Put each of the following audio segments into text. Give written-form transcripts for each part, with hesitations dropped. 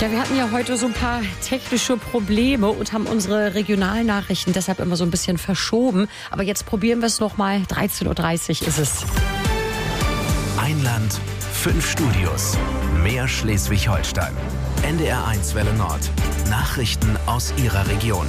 Ja, wir hatten ja heute so ein paar technische Probleme und haben unsere Regionalnachrichten deshalb immer so ein bisschen verschoben. Aber jetzt probieren wir es nochmal. 13.30 Uhr ist es. Ein Land, 5 Studios. Mehr Schleswig-Holstein. NDR1 Welle Nord. Nachrichten aus Ihrer Region.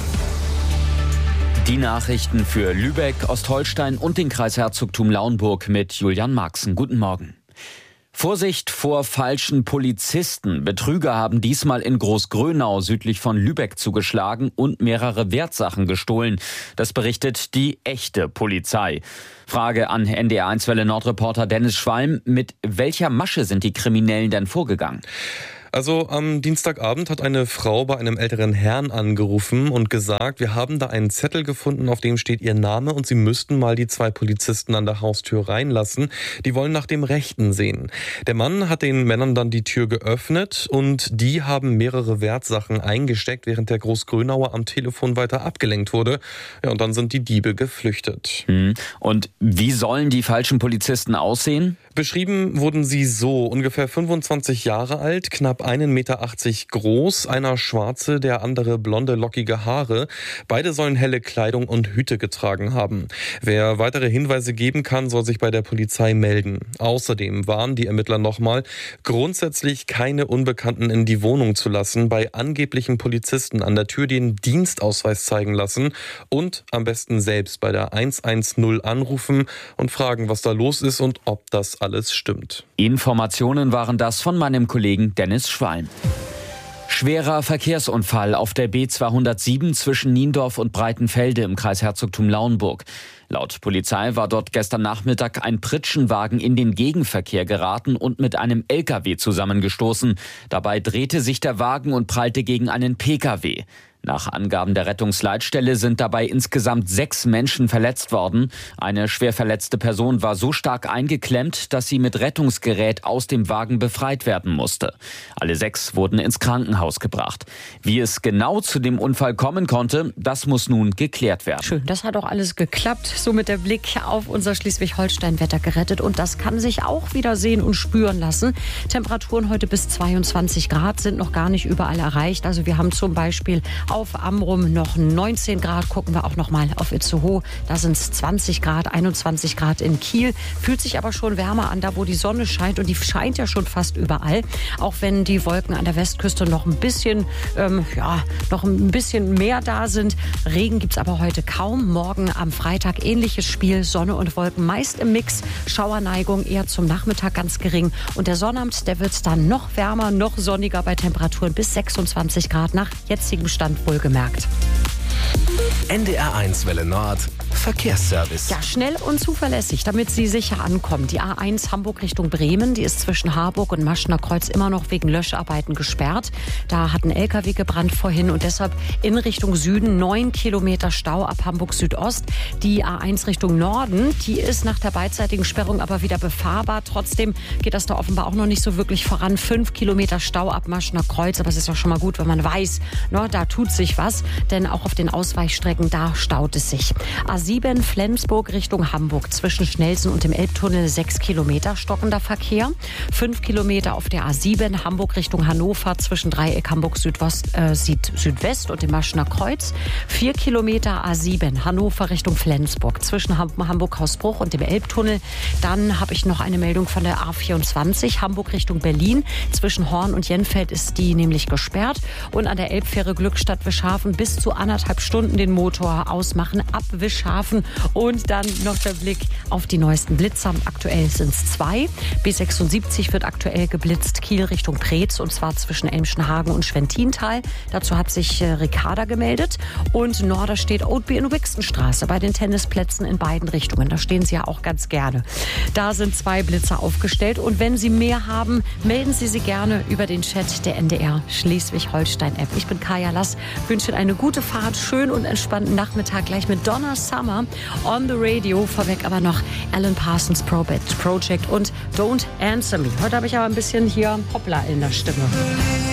Die Nachrichten für Lübeck, Ostholstein und den Kreisherzogtum Lauenburg mit Julian Marxen. Guten Morgen. Vorsicht vor falschen Polizisten. Betrüger haben diesmal in Großgrönau südlich von Lübeck zugeschlagen und mehrere Wertsachen gestohlen. Das berichtet die echte Polizei. Frage an NDR1 Welle Nord-Reporter Dennis Schwalm. Mit welcher Masche sind die Kriminellen denn vorgegangen? Also am Dienstagabend hat eine Frau bei einem älteren Herrn angerufen und gesagt, wir haben da einen Zettel gefunden, auf dem steht ihr Name und sie müssten mal die 2 Polizisten an der Haustür reinlassen. Die wollen nach dem Rechten sehen. Der Mann hat den Männern dann die Tür geöffnet und die haben mehrere Wertsachen eingesteckt, während der Großgrönauer am Telefon weiter abgelenkt wurde. Ja, und dann sind die Diebe geflüchtet. Und wie sollen die falschen Polizisten aussehen? Beschrieben wurden sie so: ungefähr 25 Jahre alt, knapp 1,80 Meter groß, einer schwarze, der andere blonde, lockige Haare. Beide sollen helle Kleidung und Hüte getragen haben. Wer weitere Hinweise geben kann, soll sich bei der Polizei melden. Außerdem warnen die Ermittler nochmal, grundsätzlich keine Unbekannten in die Wohnung zu lassen, bei angeblichen Polizisten an der Tür den Dienstausweis zeigen lassen und am besten selbst bei der 110 anrufen und fragen, was da los ist und ob das alles stimmt. Informationen waren das von meinem Kollegen Dennis Schwalm. Schwerer Verkehrsunfall auf der B207 zwischen Niendorf und Breitenfelde im Kreisherzogtum Lauenburg. Laut Polizei war dort gestern Nachmittag ein Pritschenwagen in den Gegenverkehr geraten und mit einem LKW zusammengestoßen. Dabei drehte sich der Wagen und prallte gegen einen PKW. Nach Angaben der Rettungsleitstelle sind dabei insgesamt 6 Menschen verletzt worden. Eine schwer verletzte Person war so stark eingeklemmt, dass sie mit Rettungsgerät aus dem Wagen befreit werden musste. Alle 6 wurden ins Krankenhaus gebracht. Wie es genau zu dem Unfall kommen konnte, das muss nun geklärt werden. Schön, das hat auch alles geklappt. Somit der Blick auf unser Schleswig-Holstein-Wetter gerettet. Und das kann sich auch wieder sehen und spüren lassen. Temperaturen heute bis 22 Grad sind noch gar nicht überall erreicht. Also wir haben zum Beispiel auf Amrum noch 19 Grad. Gucken wir auch noch mal auf Itzehoe. Da sind es 20 Grad, 21 Grad in Kiel. Fühlt sich aber schon wärmer an, da wo die Sonne scheint. Und die scheint ja schon fast überall. Auch wenn die Wolken an der Westküste noch ein bisschen, noch ein bisschen mehr da sind. Regen gibt es aber heute kaum. Morgen am Freitag ähnliches Spiel. Sonne und Wolken meist im Mix. Schauerneigung eher zum Nachmittag ganz gering. Und der Sonnabend, der wird dann noch wärmer, noch sonniger bei Temperaturen bis 26 Grad nach jetzigem Stand wohlgemerkt. NDR1 Welle Nord. Verkehrsservice. Ja, schnell und zuverlässig, damit Sie sicher ankommen. Die A1 Hamburg Richtung Bremen, die ist zwischen Harburg und Maschner Kreuz immer noch wegen Löscharbeiten gesperrt. Da hat ein LKW gebrannt vorhin und deshalb in Richtung Süden 9 Kilometer Stau ab Hamburg Südost. Die A1 Richtung Norden, die ist nach der beidseitigen Sperrung aber wieder befahrbar. Trotzdem geht das da offenbar auch noch nicht so wirklich voran. 5 Kilometer Stau ab Maschner Kreuz, aber es ist doch schon mal gut, wenn man weiß, da tut sich was, denn auch auf den Ausweichstrecken, da staut es sich. A7 Flensburg Richtung Hamburg zwischen Schnelsen und dem Elbtunnel 6 Kilometer stockender Verkehr. 5 Kilometer auf der A7 Hamburg Richtung Hannover zwischen Dreieck Hamburg Südwest und dem Maschner Kreuz. 4 Kilometer A7 Hannover Richtung Flensburg zwischen Hamburg Hausbruch und dem Elbtunnel. Dann habe ich noch eine Meldung von der A24 Hamburg Richtung Berlin. Zwischen Horn und Jenfeld ist die nämlich gesperrt. Und an der Elbfähre Glückstadt Wischhafen bis zu 1,5 Stunden den Motor ausmachen ab Wischhafen. Und dann noch der Blick auf die neuesten Blitzer. Aktuell sind es 2. B76 wird aktuell geblitzt, Kiel Richtung Preetz, und zwar zwischen Elmschenhagen und Schwentintal. Dazu hat sich Ricarda gemeldet. Und Norderstedt Oatby in Wixenstraße bei den Tennisplätzen in beiden Richtungen. Da stehen Sie ja auch ganz gerne. Da sind 2 Blitzer aufgestellt. Und wenn Sie mehr haben, melden Sie sie gerne über den Chat der NDR Schleswig-Holstein-App. Ich bin Kaya Lass, wünsche Ihnen eine gute Fahrt, schönen und entspannten Nachmittag gleich mit Donna Summer on the Radio. Vorweg aber noch Alan Parsons Project und Don't Answer Me. Heute habe ich aber ein bisschen hier Hoppla in der Stimme.